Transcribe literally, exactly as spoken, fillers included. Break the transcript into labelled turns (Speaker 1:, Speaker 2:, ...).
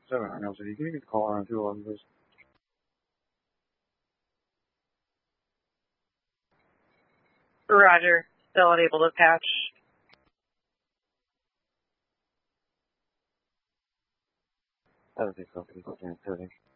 Speaker 1: seven nine L C D. Can you get the call around two eleven, please?
Speaker 2: Roger. Still unable to patch.
Speaker 1: I don't think so. Please,